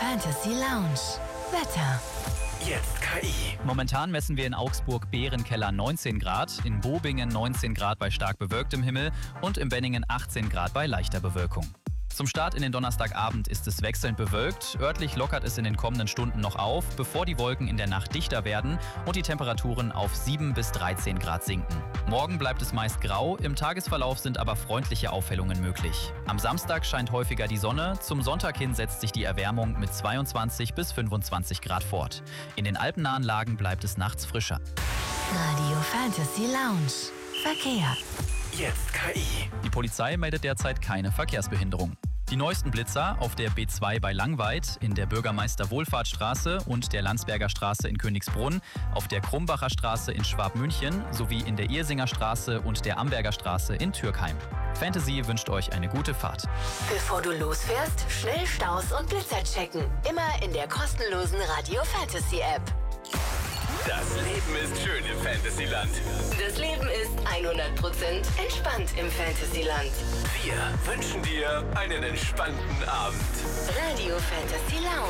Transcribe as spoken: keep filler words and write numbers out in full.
Fantasy Lounge. Wetter. Jetzt K I. Momentan messen wir in Augsburg Bärenkeller neunzehn Grad, in Bobingen neunzehn Grad bei stark bewölktem Himmel und in Benningen achtzehn Grad bei leichter Bewölkung. Zum Start in den Donnerstagabend ist es wechselnd bewölkt. Örtlich lockert es in den kommenden Stunden noch auf, bevor die Wolken in der Nacht dichter werden und die Temperaturen auf sieben bis dreizehn Grad sinken. Morgen bleibt es meist grau, im Tagesverlauf sind aber freundliche Aufhellungen möglich. Am Samstag scheint häufiger die Sonne, zum Sonntag hin setzt sich die Erwärmung mit zweiundzwanzig bis fünfundzwanzig Grad fort. In den alpennahen Lagen bleibt es nachts frischer. Radio Fantasy Lounge. Verkehr. Jetzt K I. Die Polizei meldet derzeit keine Verkehrsbehinderung. Die neuesten Blitzer auf der B zwei bei Langweid, in der Bürgermeister-Wohlfahrtstraße und der Landsberger Straße in Königsbrunn, auf der Krumbacher Straße in Schwabmünchen sowie in der Irsinger Straße und der Amberger Straße in Türkheim. Fantasy wünscht euch eine gute Fahrt. Bevor du losfährst, schnell Staus und Blitzer checken. Immer in der kostenlosen Radio Fantasy App. Das Leben ist schön im Fantasyland. Das Leben ist hundert Prozent entspannt im Fantasyland. Wir wünschen dir einen entspannten Abend. Radio Fantasy Lounge.